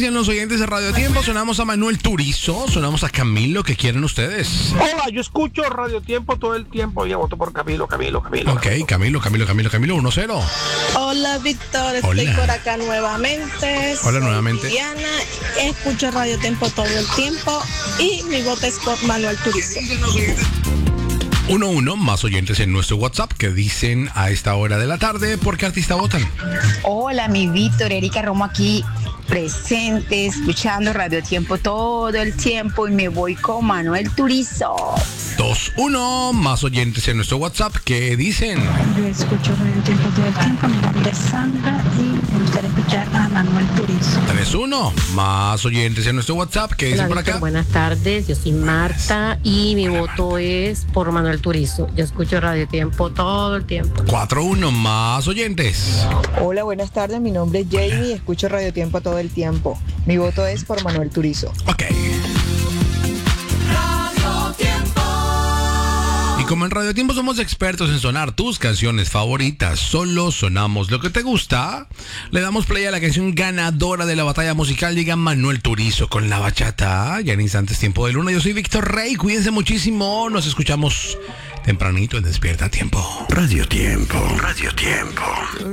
dicen los oyentes de Radio Tiempo? Sonamos a Manuel Turizo, sonamos a Camilo. ¿Qué quieren ustedes? Hola, yo escucho Radio Tiempo todo el tiempo. Yo voto por Camilo. Ok, Camilo, 1-0. Hola, Víctor, Hola. estoy por acá nuevamente. Hola, Soy nuevamente. Diana, escucho Radio Tiempo todo el tiempo y mi voto es por Manuel Turizo. 1-1, más oyentes en nuestro WhatsApp que dicen a esta hora de la tarde por qué artista votan. Hola, mi Víctor, Erika Romo aquí presente, escuchando Radio Tiempo todo el tiempo y me voy con Manuel Turizo. 2-1, más oyentes en nuestro WhatsApp que dicen. Yo escucho Radio Tiempo todo el tiempo, mi nombre es Sandra y me gustaría escuchar a Manuel Turizo. 3-1, más oyentes en nuestro WhatsApp que dicen Hola, por Víctor, acá. buenas tardes, yo soy Marta y mi voto es por Manuel Turizo. Yo escucho Radio Tiempo todo el tiempo. 4-1, más oyentes. Hola, buenas tardes. Mi nombre es Jamie y escucho Radio Tiempo todo el tiempo. Mi voto es por Manuel Turizo. Ok. Y como en Radio Tiempo somos expertos en sonar tus canciones favoritas, solo sonamos lo que te gusta, le damos play a la canción ganadora de la batalla musical. Llega Manuel Turizo con la bachata. Ya en instantes, Tiempo de Luna. Yo soy Víctor Rey. Cuídense muchísimo. Nos escuchamos tempranito en Despierta Tiempo. Radio Tiempo.